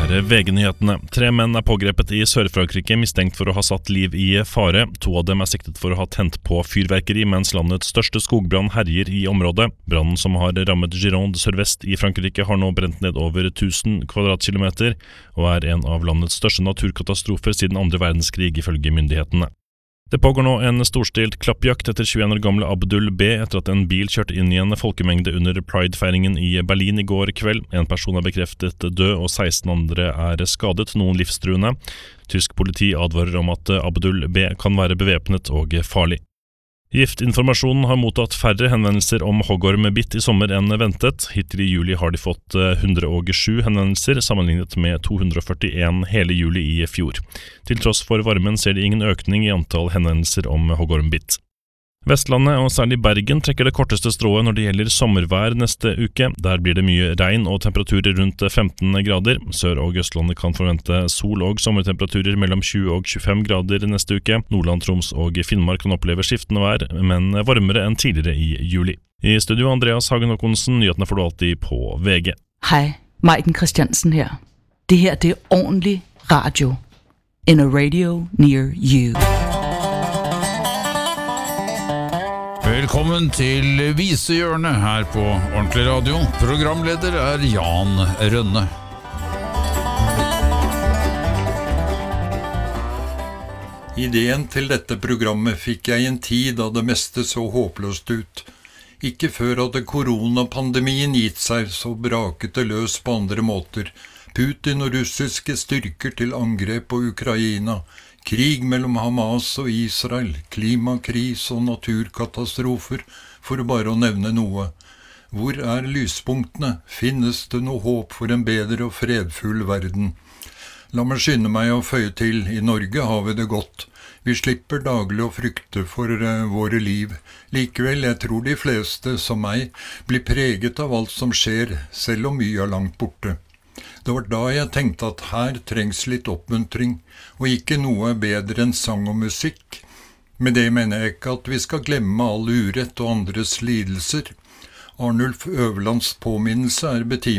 VG-nyhetene. 3 menn pågrepet I Sør-Frankrike mistenkt for å ha satt liv I fare. 2 av dem siktet for å ha tent på fyrverkeri mens landets største skogbrann herjer I området. Brannen som har rammet Gironde sørvest I Frankrike har nå brent ned over 1000 kvadratkilometer og en av landets største naturkatastrofer siden andre verdenskrig ifølge myndighetene. Det pågår nå en storstilt klappjakt etter 21 år gamle Abdul B etter at en bil kjørte inn I en folkemengde under Pride-feiringen I Berlin I går kveld. En person bekreftet død og 16 andre skadet, noen livstruende. Tysk politi advarer om at Abdul B kan være bevæpnet og farlig. Giftinformasjonen har mottatt færre henvendelser om hoggormbitt I sommer enn ventet. Hittil I juli har de fått 107 henvendelser, sammenlignet med 241 hele juli I fjor. Til tross for varmen ser de ingen økning I antall henvendelser om hoggormbitt. Vestlandet og særlig Bergen trekker det korteste strået når det gjelder sommervær neste uke. Der blir det mye regn og temperaturer rundt 15 grader. Sør- og Østlandet kan forvente sol og sommertemperaturer mellom 20 og 25 grader neste uke. Nordland, Troms og Finnmark kan oppleve skiftende vær, men varmere enn tidligere I juli. I studio Andreas Hagen Håkonsen, nyhetene får du alltid på VG. Hej, Maiken Christiansen her. Det her det ordentlig radio. In a radio near you. Velkommen til Visehjørnet her på Ordentlig Radio. Programleder Jan Rønne. Ideen til dette programmet fikk jeg I en tid da det meste så håpløst ut. Ikke før hadde koronapandemien gitt seg, så braket det løs på andre måter. Putin og russiske styrker til angrep på Ukraina, krig mellom Hamas og Israel, klimakris og naturkatastrofer, for bare å nevne noe. Hvor lyspunktene? Finnes det noe håp for en bedre og fredfull verden? La meg skynde meg å føye til, I Norge har vi det godt. Vi slipper daglig å frykte for våre liv. Likevel, jeg tror de fleste, som meg, blir preget av alt som skjer, selv om mye langt borte. Det var da jeg tenkte at her trengs litt oppmuntring, og ikke noe bedre enn sang og musikk. Med det mener jeg ikke at vi skal glemme all urett og andres lidelser. Arnulf Øverlands påminnelse betimelig.